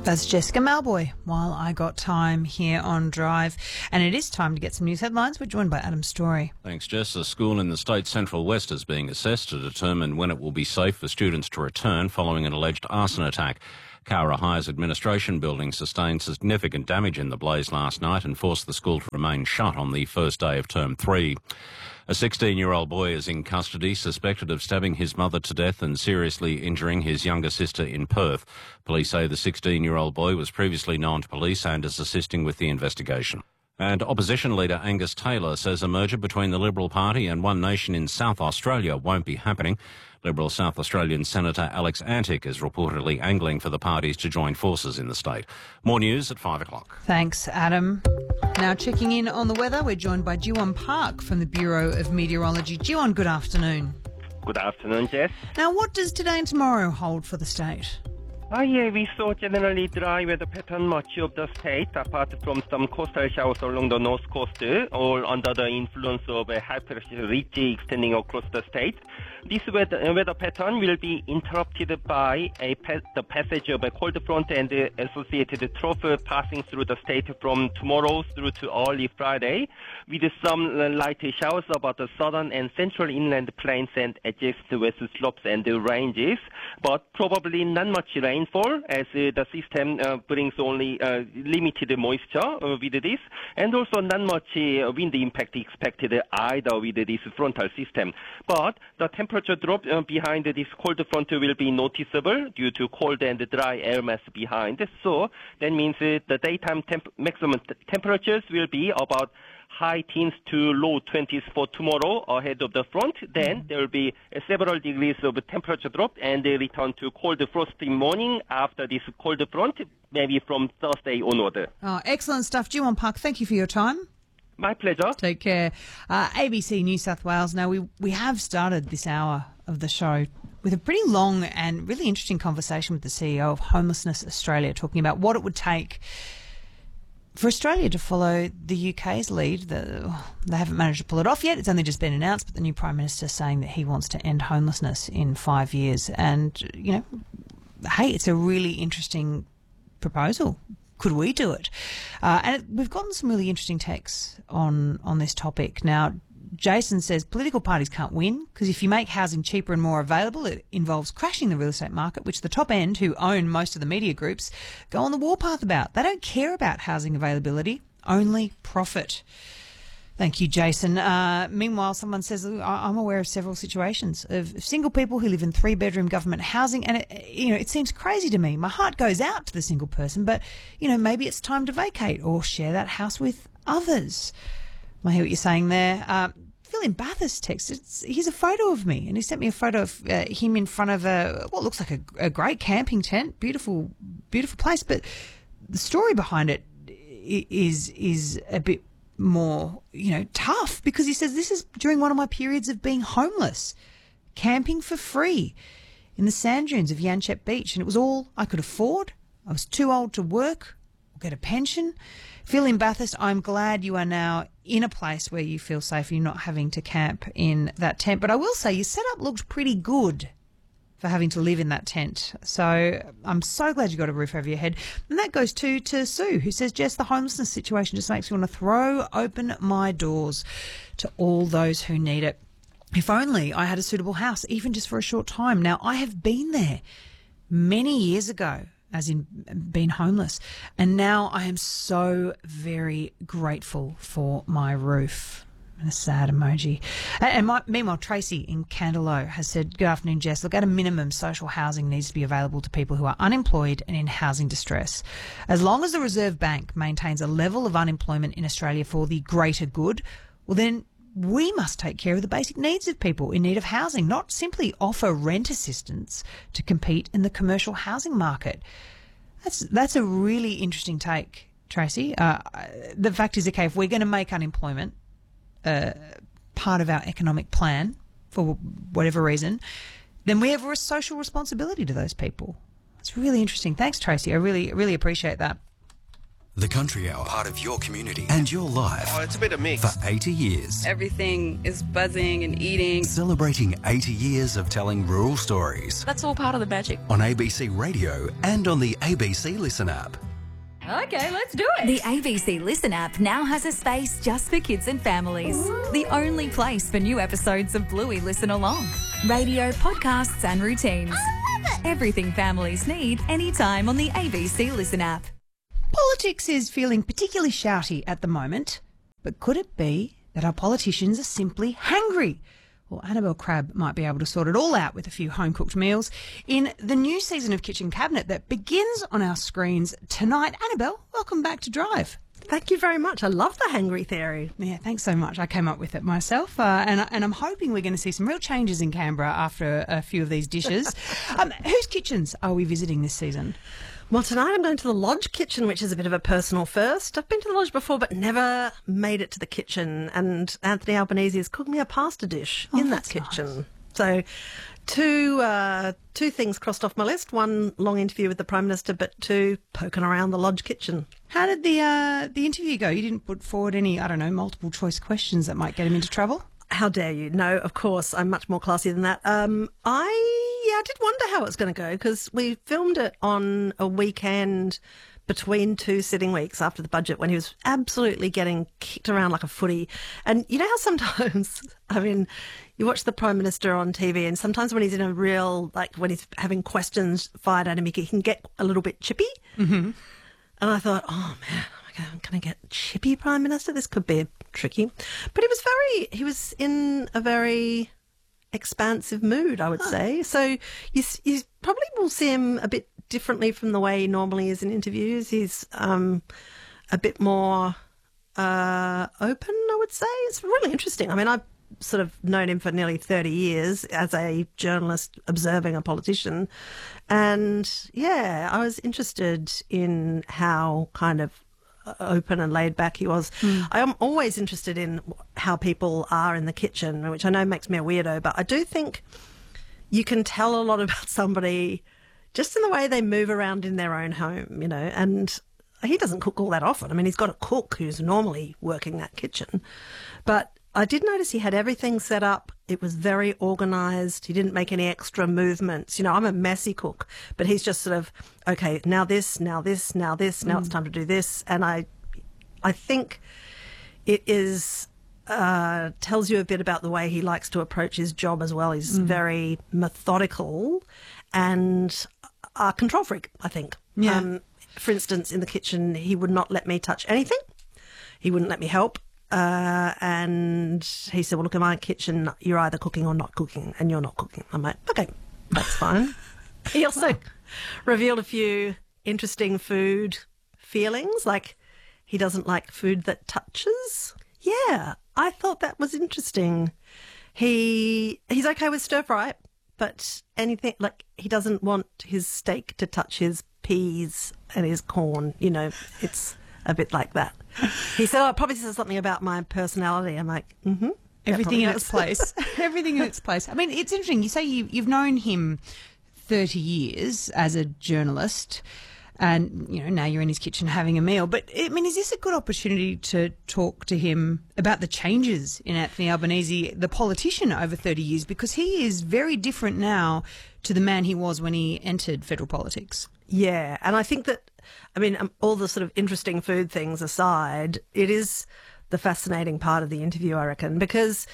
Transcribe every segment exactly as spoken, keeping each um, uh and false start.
That's Jessica Malboy while I got time here on Drive. And it is time to get some news headlines. We're joined by Adam Story. Thanks, Jess. A school in the state's Central West is being assessed to determine when it will be safe for students to return following an alleged arson attack. Cowra High's administration building sustained significant damage in the blaze last night and forced the school to remain shut on the first day of term three. A sixteen-year-old boy is in custody, suspected of stabbing his mother to death and seriously injuring his younger sister in Perth. Police say the sixteen-year-old boy was previously known to police and is assisting with the investigation. And opposition leader Angus Taylor says a merger between the Liberal Party and One Nation in South Australia won't be happening. Liberal South Australian Senator Alex Antic is reportedly angling for the parties to join forces in the state. More news at five o'clock. Thanks, Adam. Now checking in on the weather, we're joined by Jiwon Park from the Bureau of Meteorology. Jiwon, good afternoon. Good afternoon, Jess. Now, what does today and tomorrow hold for the state? Ah, yeah, we saw generally dry weather pattern much of the state, apart from some coastal showers along the north coast, all under the influence of a high pressure ridge extending across the state. This weather, weather pattern will be interrupted by a pa- the passage of a cold front and the associated trough passing through the state from tomorrow through to early Friday, with some light showers about the southern and central inland plains and adjacent west slopes and ranges, but probably not much rainfall as uh, the system uh, brings only uh, limited moisture uh, with this, and also not much uh, wind impact expected either with this frontal system. But the temperature drop uh, behind this cold front will be noticeable due to cold and dry air mass behind. So that means uh, the daytime temp- maximum t- temperatures will be about high teens to low twenties for tomorrow ahead of the front. Then there will be uh, several degrees of temperature drop and a return to cold frosty morning after this cold front, maybe from Thursday onward. Oh, excellent stuff. Jiwon Park, thank you for your time. My pleasure. Take care. Uh, A B C New South Wales. Now, we, we have started this hour of the show with a pretty long and really interesting conversation with the C E O of Homelessness Australia, talking about what it would take for Australia to follow the U K's lead. The, they haven't managed to pull it off yet. It's only just been announced, but the new Prime Minister saying that he wants to end homelessness in five years. And, you know, hey, it's a really interesting proposal. Could we do it? Uh, and it, we've gotten some really interesting texts on, on this topic. Now, Jason says political parties can't win because if you make housing cheaper and more available, it involves crashing the real estate market, which the top end, who own most of the media groups, go on the warpath about. They don't care about housing availability, only profit. Thank you, Jason. Uh, meanwhile, someone says, I'm aware of several situations of single people who live in three-bedroom government housing, and it, you know, it seems crazy to me. My heart goes out to the single person, but, you know, maybe it's time to vacate or share that house with others. I hear what you're saying there. Uh, Phil in Bathurst text, it's, here's a photo of me, and he sent me a photo of uh, him in front of a what looks like a, a great camping tent, beautiful, beautiful place, but the story behind it is is a bit more, you know, tough, because he says this is during one of my periods of being homeless, camping for free in the sand dunes of Yanchep Beach, and it was all I could afford. I was too old to work or get a pension. Phil in Bathurst, I'm glad you are now in a place where you feel safe and you're not having to camp in that tent. But I will say your setup looked pretty good for having to live in that tent. So I'm so glad you got a roof over your head. And that goes to, to Sue, who says, Jess, the homelessness situation just makes me want to throw open my doors to all those who need it. If only I had a suitable house, even just for a short time. Now, I have been there many years ago, as in being homeless, and now I am so very grateful for my roof. And a sad emoji. And my, meanwhile, Tracy in Candelo has said, good afternoon, Jess. Look, at a minimum, social housing needs to be available to people who are unemployed and in housing distress. As long as the Reserve Bank maintains a level of unemployment in Australia for the greater good, well, then we must take care of the basic needs of people in need of housing, not simply offer rent assistance to compete in the commercial housing market. That's, that's a really interesting take, Tracy. Uh, the fact is, okay, if we're going to make unemployment Uh, part of our economic plan for whatever reason, then we have a social responsibility to those people. It's really interesting. Thanks, Tracy. I really, really appreciate that. The Country Hour, part of your community and your life. Oh, it's a bit of mix. For eighty years. Everything is buzzing and eating. Celebrating eighty years of telling rural stories. That's all part of the magic. On A B C Radio and on the A B C Listen app. Okay, let's do it. The A B C Listen app now has a space just for kids and families. Ooh. The only place for new episodes of Bluey Listen Along. Radio, podcasts and routines. I love it. Everything families need anytime on the A B C Listen app. Politics is feeling particularly shouty at the moment, but could it be that our politicians are simply hangry? Well, Annabelle Crabb might be able to sort it all out with a few home-cooked meals in the new season of Kitchen Cabinet that begins on our screens tonight. Annabelle, welcome back to Drive. Thank you very much. I love the hangry theory. Yeah, thanks so much. I came up with it myself, uh, and, and I'm hoping we're going to see some real changes in Canberra after a few of these dishes. um, whose kitchens are we visiting this season? Well, tonight I'm going to the Lodge kitchen, which is a bit of a personal first. I've been to the Lodge before, but never made it to the kitchen. And Anthony Albanese has cooked me a pasta dish oh, in that kitchen. Nice. So two uh, two things crossed off my list. One, long interview with the Prime Minister, but two, poking around the Lodge kitchen. How did the uh, the interview go? You didn't put forward any, I don't know, multiple choice questions that might get him into trouble? How dare you? No, of course, I'm much more classy than that. Um, I, yeah, I did wonder how it's going to go because we filmed it on a weekend between two sitting weeks after the budget when he was absolutely getting kicked around like a footy. And you know how sometimes, I mean, you watch the Prime Minister on T V and sometimes when he's in a real, like when he's having questions fired at him, he can get a little bit chippy. Mm-hmm. And I thought, oh man, I'm going to get chippy Prime Minister. This could be tricky. But he was very, he was in a very expansive mood, I would huh. say. So you, you probably will see him a bit differently from the way he normally is in interviews. He's um, a bit more uh, open, I would say. It's really interesting. I mean, I've sort of known him for nearly thirty years as a journalist observing a politician. And, yeah, I was interested in how kind of open and laid back he was. Mm. I am always interested in how people are in the kitchen, which I know makes me a weirdo, but I do think you can tell a lot about somebody just in the way they move around in their own home, you know, and he doesn't cook all that often. I mean, he's got a cook who's normally working that kitchen, but I did notice he had everything set up. It was very organised. He didn't make any extra movements. You know, I'm a messy cook, but he's just sort of, okay, now this, now this, now this, now mm. it's time to do this. And I I think it is, uh, tells you a bit about the way he likes to approach his job as well. He's mm. very methodical and a control freak, I think. Yeah. Um, for instance, in the kitchen, he would not let me touch anything. He wouldn't let me help. Uh, and he said, well, look, in my kitchen, you're either cooking or not cooking, and you're not cooking. I'm like, okay, that's fine. He also revealed a few interesting food feelings, like he doesn't like food that touches. Yeah, I thought that was interesting. He He's okay with stir fry, but anything, like he doesn't want his steak to touch his peas and his corn, you know, it's a bit like that. He said, oh, it probably says something about my personality. I'm like, mm-hmm. Everything in its place. Everything in its place. I mean, it's interesting. You say you, you've known him thirty years as a journalist and, you know, now you're in his kitchen having a meal. But, I mean, is this a good opportunity to talk to him about the changes in Anthony Albanese, the politician, over thirty years? Because he is very different now to the man he was when he entered federal politics. Yeah, and I think that, I mean, um, all the sort of interesting food things aside, it is the fascinating part of the interview, I reckon, because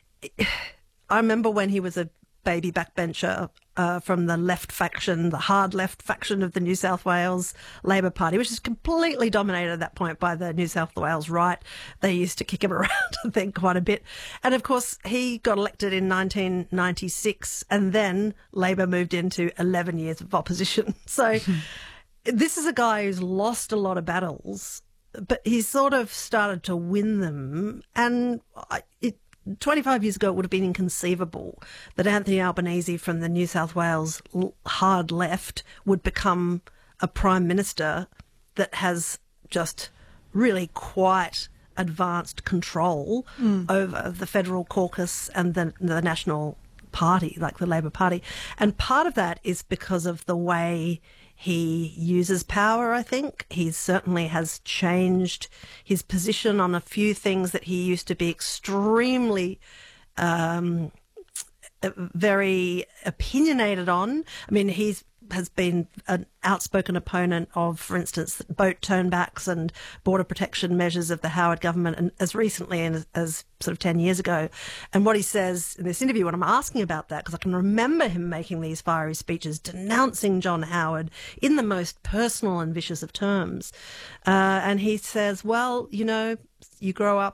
I remember when he was a baby backbencher uh, from the left faction, the hard left faction of the New South Wales Labor Party, which is completely dominated at that point by the New South Wales right. They used to kick him around, I think, quite a bit. And, of course, he got elected in nineteen ninety-six and then Labor moved into eleven years of opposition. So this is a guy who's lost a lot of battles, but he's sort of started to win them. And it, twenty-five years ago, it would have been inconceivable that Anthony Albanese from the New South Wales hard left would become a Prime Minister that has just really quite advanced control mm. over the federal caucus and the, the National Party, like the Labor Party. And part of that is because of the way He uses power, I think. He certainly has changed his position on a few things that he used to be extremely um, very opinionated on. I mean, he's has been an outspoken opponent of, for instance, boat turnbacks and border protection measures of the Howard government, and as recently as, as sort of ten years ago. And what he says in this interview, when I'm asking about that, because I can remember him making these fiery speeches denouncing John Howard in the most personal and vicious of terms. Uh, and he says, well, you know, you grow up